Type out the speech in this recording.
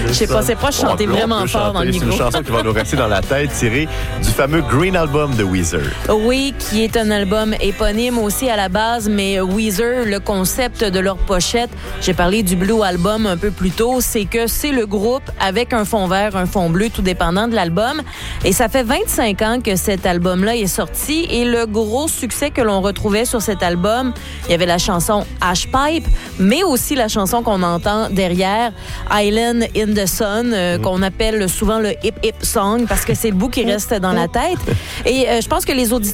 Je sais pas, c'est pas chanter vraiment fort dans le micro. C'est une chanson qui va nous rester dans la tête, tirée du fameux Green Album de Weezer. Oui, qui est un album éponyme aussi à la base, mais Weezer, le concept de leur pochette, j'ai parlé du Blue Album un peu plus tôt, c'est que c'est le groupe avec un fond vert, un fond bleu, tout dépendant de l'album. Et ça fait 25 ans que cet album-là est sorti et le gros succès que l'on retrouvait sur cet album, il y avait la chanson Ash Pipe, mais aussi la chanson qu'on entend derrière, Island in the Sun, qu'on appelle souvent le hip hip song parce que c'est le bout qui reste dans la tête. Et je pense que les auditeurs